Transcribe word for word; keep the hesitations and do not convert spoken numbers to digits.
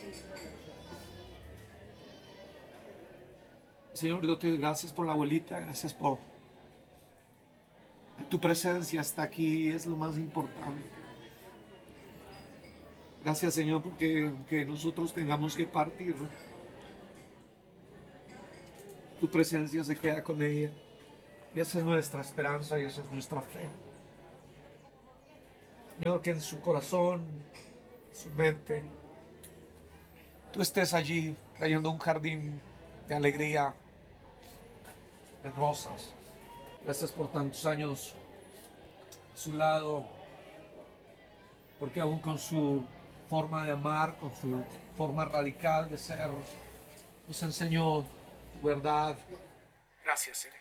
Señor, yo te doy gracias por la abuelita, gracias por tu presencia hasta aquí, es lo más importante. Gracias, Señor, porque que nosotros tengamos que partir, tu presencia se queda con ella. Y esa es nuestra esperanza y esa es nuestra fe. Señor, que en su corazón, su mente, tú estés allí trayendo un jardín de alegría, de rosas. Gracias por tantos años a su lado, porque aún con su forma de amar, con su forma radical de ser, nos enseñó tu verdad. Gracias, Señor.